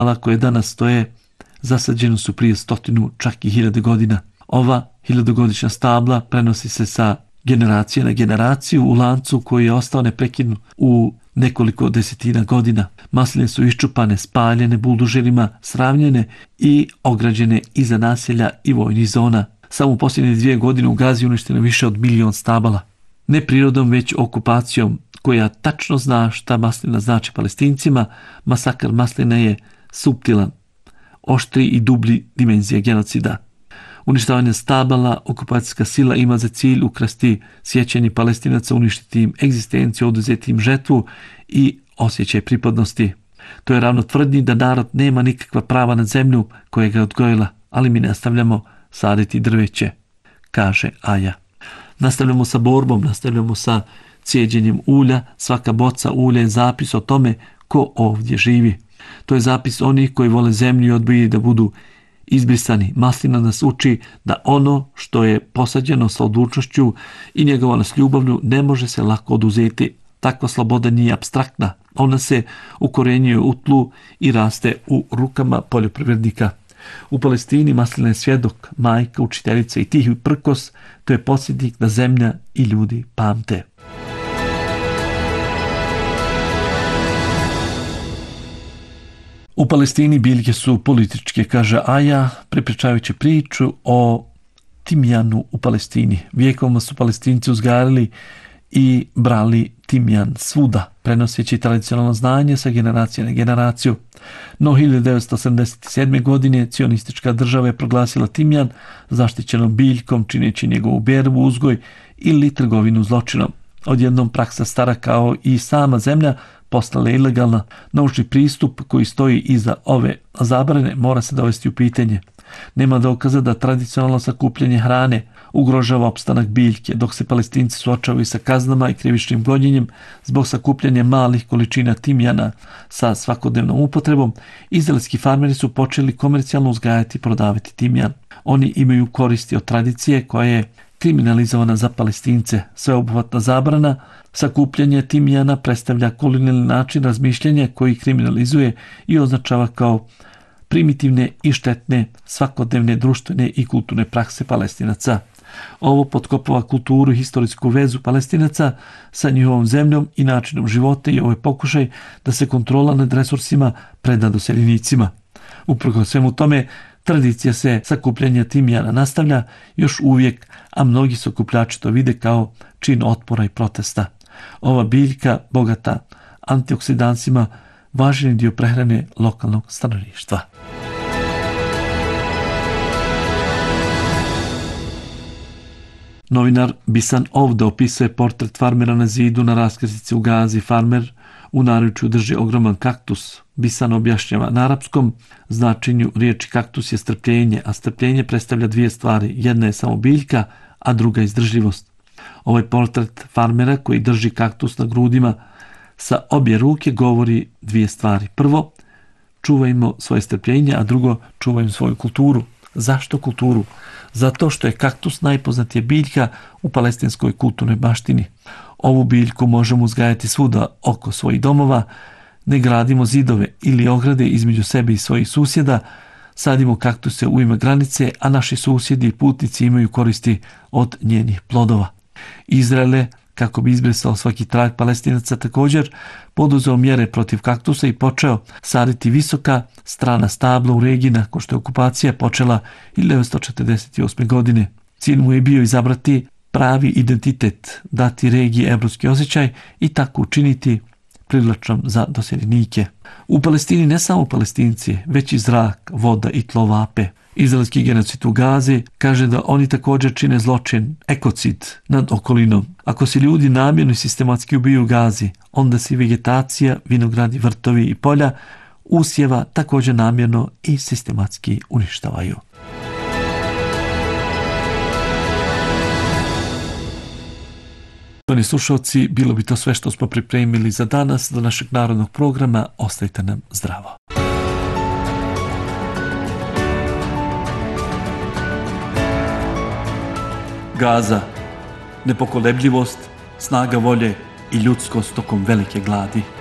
koje danas stoje zasađene su prije 100, čak i 1000 godina. Ova 1000-godišnja stabla prenosi se sa generacije na generaciju u lancu koji je ostao neprekinut u nekoliko desetina godina. Masline su iščupane, spaljene buldožerima, sravnjene i ograđene iza naselja i vojnih zona. Samo u posljednje 2 godine u Gazi uništeno više od 1.000.000 stabala. Ne prirodom, već okupacijom koja tačno zna šta maslina znači Palestincima, masakr masline je suptilan, oštri i dublji dimenzija genocida. Uništavanje stabala, okupacijska sila ima za cilj ukrasti sjećanje Palestinaca, uništiti im egzistenciju, oduzeti im žetvu i osjećaj pripadnosti. To je ravno tvrdnji da narod nema nikakva prava na zemlju koja ga je odgojila, ali mi nastavljamo saditi drveće, kaže Aja. Nastavljamo sa borbom, nastavljamo sa cijeđenjem ulja. Svaka boca ulja je zapis o tome ko ovdje živi. To je zapis onih koji vole zemlju i odbiju da budu izbrisani. Maslina nas uči da ono što je posađeno sa odlučnošću i njegovano s ljubavlju ne može se lako oduzeti. Takva sloboda nije apstraktna. Ona se ukorenjuje u tlu i raste u rukama poljoprivrednika. U Palestini maslina je svjedok, majka, učiteljica i tihi prkos. To je podsjetnik da zemlja i ljudi pamte. U Palestini biljke su političke, kaže Aja, prepričavajući priču o timjanu u Palestini. Vijekovima su Palestinci uzgajali i brali timjan svuda, prenoseći tradicionalno znanje sa generacije na generaciju. No 1987. godine cionistička država je proglasila timjan zaštićenom biljkom, čineći njegovu berbu, uzgoj ili trgovinu zločinom. Odjednom praksa stara kao i sama zemlja postala je ilegalna. Naučni pristup koji stoji iza ove zabrane mora se dovesti u pitanje. Nema dokaza da tradicionalno sakupljanje hrane ugrožava opstanak biljke, dok se Palestinci suočavaju sa kaznama i krivičnim gonjenjem zbog sakupljanja malih količina timjana sa svakodnevnom upotrebom. Izraelski farmeri su počeli komercijalno uzgajati i prodavati timjan. Oni imaju koristi od tradicije koja je kriminalizovana za Palestince. Sveobuhvatna zabrana sakupljanja timjana predstavlja kolonijalni način razmišljanja koji kriminalizuje i označava kao primitivne i štetne svakodnevne društvene i kulturne prakse Palestinaca. Ovo potkopava kulturu i historijsku vezu Palestinaca sa njihovom zemljom i načinom života i ovo je pokušaj da se kontrola nad resursima preda doseljenicima. Uprkos svemu tome, tradicija se sakupljanja timjana nastavlja još uvijek, a mnogi sakupljači to vide kao čin otpora i protesta. Ova biljka, bogata antioksidansima, važan dio prehrane lokalnog stanovništva. Novinar Bisan ovdje opisuje portret farmera na zidu na raskrsnici u Gazi. Farmer u naručju drži ogroman kaktus. Bisan objašnjava na arapskom značenju riječi kaktus je strpljenje, a strpljenje predstavlja 2 stvari. Jedna je samo biljka, a druga izdržljivost. Ovaj portret farmera koji drži kaktus na grudima sa obje ruke govori 2 stvari. Prvo, čuvajmo svoje strpljenje, a drugo, čuvajmo svoju kulturu. Zašto kulturu? Zato što je kaktus najpoznatija biljka u palestinskoj kulturnoj baštini. Ovu biljku možemo uzgajati svuda oko svojih domova, ne gradimo zidove ili ograde između sebe i svojih susjeda, sadimo kaktuse u ime granice, a naši susjedi i putnici imaju koristi od njenih plodova. Izrael, kako bi izbrisao svaki trag Palestinaca, također poduzeo mjere protiv kaktusa i počeo saditi visoka strana stabla u regiji nakon što je okupacija počela 1948. godine. Cilj mu je bio izabrati pravi identitet, dati regiji evropski osjećaj i tako učiniti privlačnom za doseljenike. U Palestini ne samo Palestinci, već i zrak, voda i tlo vape. Izraelski genocid u Gazi kaže da oni također čine zločin, ekocid nad okolinom. Ako se ljudi namjerno i sistematski ubiju u Gazi, onda se vegetacija, vinogradi, vrtovi i polja usjeva također namjerno i sistematski uništavaju. Poštovani slušalci, bilo bi to sve što smo pripremili za danas do našeg narodnog programa. Ostajte nam zdravo. Gaza, nepokolebljivost, snaga volje i ljudskost tokom velike gladi.